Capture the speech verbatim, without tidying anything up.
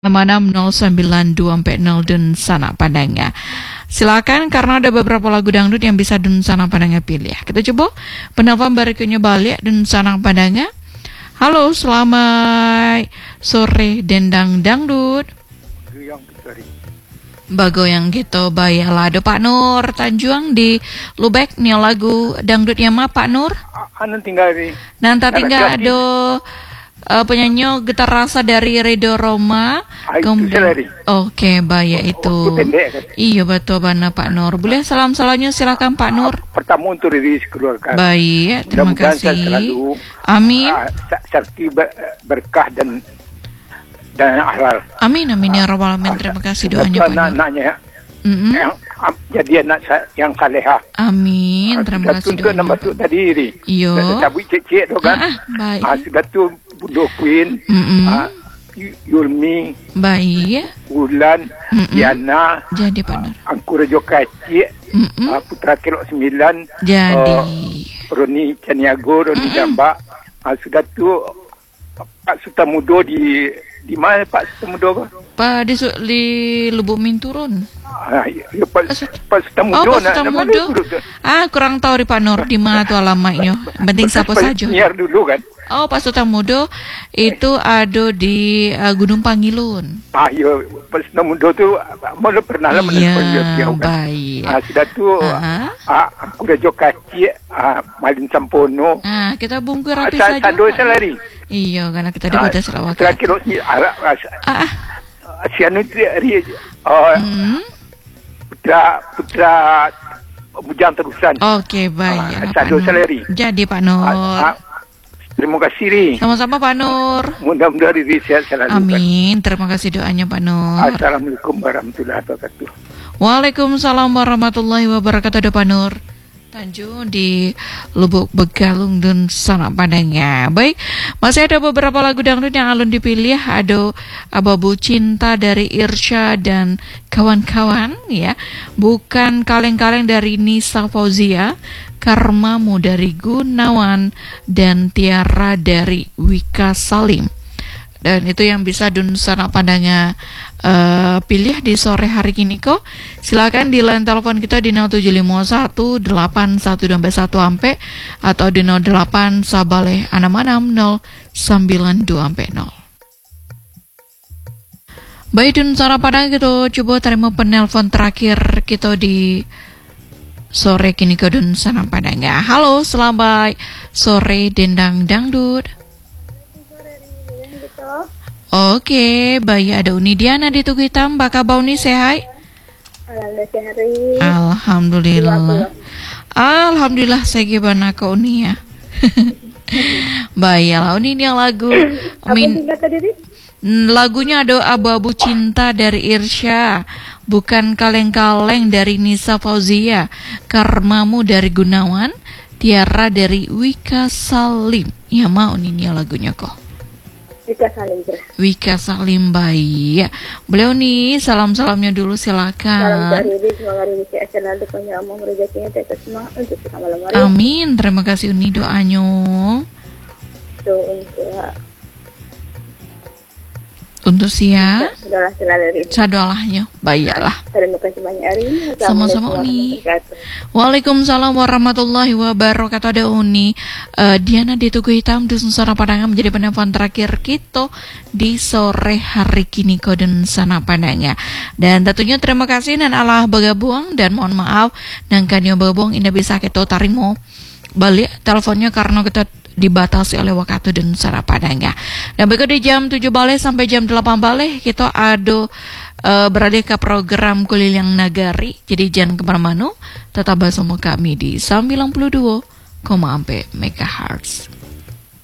enam nol sembilan dua sampai nol Dun Sana Padangnya. Silakan karena ada beberapa lagu dangdut yang bisa Dun Sana Padangnya pilih. Kita coba penelpon berikutnya balik Dun Sana Padangnya. Halo, selamat sore Dendang Dangdut. Bagoyang gitu, bayalah. Ada Pak Nur Tanjuang di Lubek nih lagu dangdutnya mah Pak Nur. Anu tinggal di. Nanti tinggal ada uh, penyanyi gitar rasa dari Rido Roma. Kemudian, oke, baya itu. Oh, pendek, kan? Iya betul bana Pak Nur. Boleh salam-salamnya silakan Pak Nur. Pertama untuk diri keluarga. Baik, terima kasih. Selalu, amin. Uh, sakti ber, berkah dan dan halal. Amin amin ya rabbal alamin. Terima kasih doanya Pak Nur. Anak-anaknya mm-hmm. yang um, jadi anak yang salehah. Amin. Terima kasih doanya. Sudah tu tadi. Iyo. Tapi cek-cek tu kan. Ah, baik. Ah, sudah tu Budo Queen. Mm-hmm. Ah, Yulmi. Baik. Bulan. Mm-hmm. Diana. Jadi Pak Nur. Angku Rejo Kacik. Mm-hmm. Ah, Putra Kelok Sembilan. Jadi. Uh, Roni Caniago, Roni mm-hmm. Jambak. Ah, sudah tu Pak Sutamudo di di mana Pak Sutamudo? Pak di, di Lubuk Minturun. Ah, ya, Pak, Pak Sutamudo. Oh, Pak Sutamudo. Ah, kurang tahu di Pak Nur di mana tuh alamatnya. Penting siapa saja. Penyiar dulu kan. Oh, Pak Sutamudo itu ada di uh, Gunung Pangilun. Ah, iya, Pak Sutamudo tu mana pernah lah menelpon dia kan. Baik. Ah, sudah tu uh-huh. ah, aku dah jauh kacik, ah, Malin Sampono. Ah, kita bungkus rapi ah, saja. Sado selari. Iya, karena kita ada pada Sarawak. Terakhir ni ah, ah. Sianu ri oh, hmm. putra putra Bujang Terusan. Okey, baik. Ah, Sado selari. Jadi Pak Nur. Ah, ah, terima kasih Ri. Sama-sama Pak Nur. Mudah-mudahan Ri sehat selalu. Amin. Terima kasih doanya Pak Nur. Assalamualaikum warahmatullahi wabarakatuh. Waalaikumsalam warahmatullahi wabarakatuh. Ada Pak Nur Tanjung di Lubuk Begalung dan Sana Padangnya. Baik, masih ada beberapa lagu dangdut yang alun dipilih. Ada Ababu Cinta dari Irsya dan kawan-kawan ya. Bukan kaleng-kaleng dari Nisa Fauzia, Karmamu dari Gunawan, dan Tiara dari Wika Salim. Dan itu yang bisa Dun Sana Padangnya uh, pilih di sore hari ini kok. Silakan di line telepon kita di nol tujuh lima satu delapan satu dua satu ampe atau di nol delapan sabale enam enam nol sembilan dua ampe nol. Baik Dun Sana Padang kita coba terima penelpon terakhir kita di sore kini ke Dun Sana Padangnya. Halo, selamat sore Dendang Dangdut. Oke, bayi ada Uni Diana di Tugu Hitam. Bakal bau nih sehat? Alhamdulillah. Alhamdulillah saya gimana kau Uni ya. Baiklah, Uni ini yang lagu. Min, lagunya ada Abu-Abu Cinta dari Irsya, Bukan Kaleng-Kaleng dari Nisa Fauzia, Karmamu dari Gunawan, Tiara dari Wika Salim. Ya mau Uni ini yang lagunya kok. Wika Salim. Wika Salim baik. Beliau nih salam-salamnya dulu silakan. Salam dari Rini, semoga Rini sehat selalu, panjang umur rezekinya terus semua untuk kita malam hari. Amin. Terima kasih Uni doanya. Itu untuk untuk siap. Saudara selalu Rini. Sadolahnya. Baiklah. Terima kasih banyak Rini. Sama-sama Uni. Waalaikumsalam warahmatullahi wabarakatuh. Ada Uni uh, Diana di Tugu Hitam Dusun Sana Padang menjadi penelpon terakhir kita di sore hari kini Koden Sana Padangnya. Dan tentunya terima kasih dan Allah bergabung dan mohon maaf dan kanyo bergabung ini bisa kita tarimo balik teleponnya karena kita dibatasi oleh waktu dan Sana Padangnya. Dan berikut di jam tujuh balik sampai jam delapan balik kita ada uh, berada ke program Keliling Nagari. Jadi jangan kemana-mana, tetap bersama kami di sembilan puluh dua koma empat megahertz.